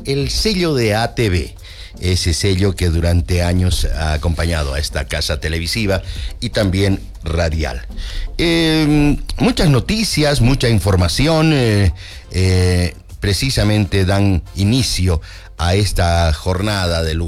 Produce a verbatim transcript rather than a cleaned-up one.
el sello de A T V, ese sello que durante años ha acompañado a esta casa televisiva y también radial. Eh, muchas noticias, mucha información, eh, eh, precisamente dan inicio a esta jornada del